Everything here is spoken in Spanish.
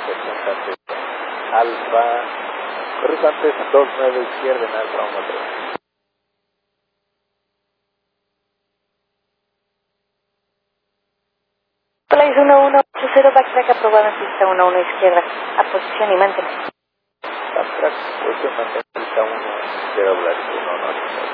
representante Alfa, corrijo antes, 29 izquierda en Alfa 13. Place 1180, backtrack aprobado en pista 11 izquierda, a posición y mantén. Backtrack, posición mantén, pista 1, 0, Black 1, no.